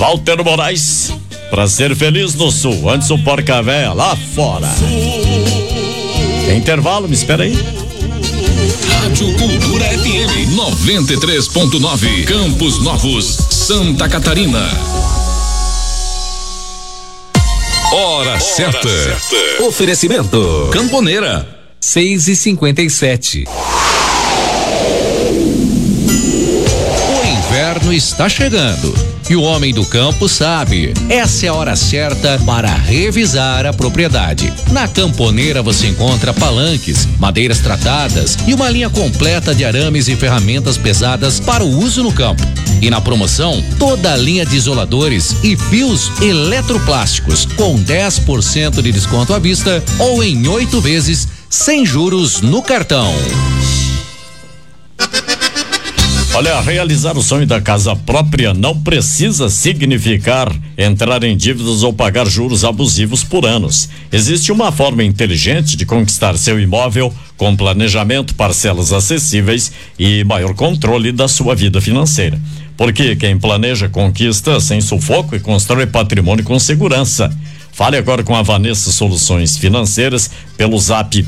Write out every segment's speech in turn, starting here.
Walter Moraes, pra ser feliz no sul, antes o porca-véia lá fora. Tem intervalo, me espera aí. Rádio Cultura FM 93.9, Campos Novos, Santa Catarina. Hora certa. Oferecimento Camponeira 6h57. O inverno está chegando e o homem do campo sabe. Essa é a hora certa para revisar a propriedade. Na Camponeira você encontra palanques, madeiras tratadas e uma linha completa de arames e ferramentas pesadas para o uso no campo. E na promoção, toda a linha de isoladores e fios eletroplásticos com 10% de desconto à vista ou em 8 vezes sem juros no cartão. Olha, realizar o sonho da casa própria não precisa significar entrar em dívidas ou pagar juros abusivos por anos. Existe uma forma inteligente de conquistar seu imóvel com planejamento, parcelas acessíveis e maior controle da sua vida financeira. Porque quem planeja conquista sem sufoco e constrói patrimônio com segurança. Fale agora com a Vanessa Soluções Financeiras pelo Zap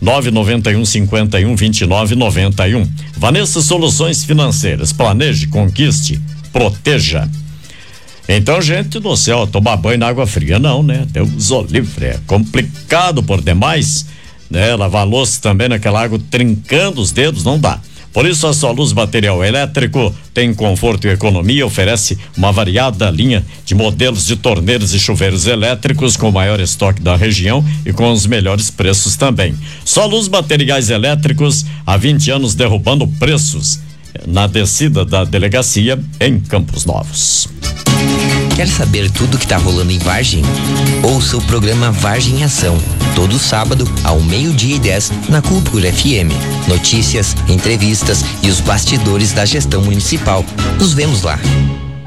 991512991. Vanessa Soluções Financeiras. Planeje, conquiste, proteja. Então, gente do céu, tomar banho na água fria não, né? Deus o livre, é complicado por demais, né? Lavar louça também naquela água trincando os dedos, não dá. Por isso, a Soluz Material Elétrico tem conforto e economia, oferece uma variada linha de modelos de torneiras e chuveiros elétricos com o maior estoque da região e com os melhores preços também. Soluz Materiais Elétricos, há 20 anos derrubando preços na descida da delegacia em Campos Novos. Quer saber tudo que tá rolando em Vargem? Ouça o programa Vargem em Ação, todo sábado ao 12:10 na Cultura FM. Notícias, entrevistas e os bastidores da gestão municipal. Nos vemos lá.